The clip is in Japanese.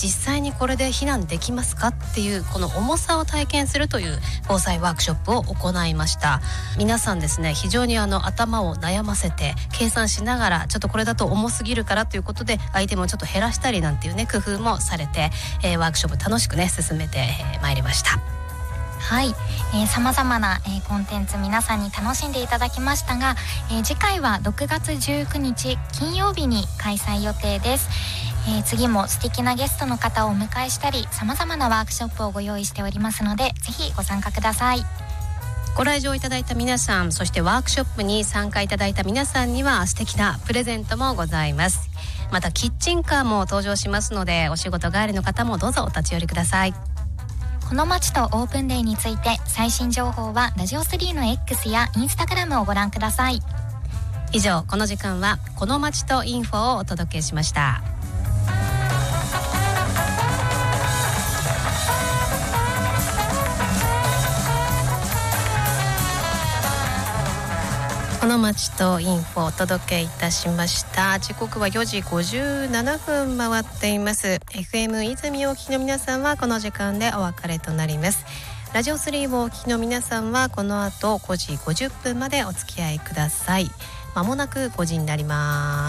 実際にこれで避難できますかっていうこの重さを体験するという防災ワークショップを行いました。皆さんですね、非常に頭を悩ませて計算しながら、ちょっとこれだと重すぎるからということでアイテムをちょっと減らしたりなんていうね工夫もされて、ワークショップ楽しくね進めてまいりました。 はい、様々な、コンテンツ皆さんに楽しんでいただきましたが、次回は6月19日金曜日に開催予定です。次も素敵なゲストの方をお迎えしたり、様々なワークショップをご用意しておりますので、ぜひご参加ください。 ご来場いただいた皆さん、そしてワークショップに参加いただいた皆さんには素敵なプレゼントもございます。またキッチンカーも登場しますので、お仕事帰りの方もどうぞお立ち寄りください。 この街とオープンデーについて最新情報はラジオ3の X やインスタグラムをご覧ください。 以上、この時間はこの街とインフォをお届けしました。この街とインフォをお届けいたしました。時刻は4時57分回っています。 FM 泉をお聞きの皆さんはこの時間でお別れとなります。ラジオ3をお聞きの皆さんはこの後5時50分までお付き合いください。まもなく5時になります。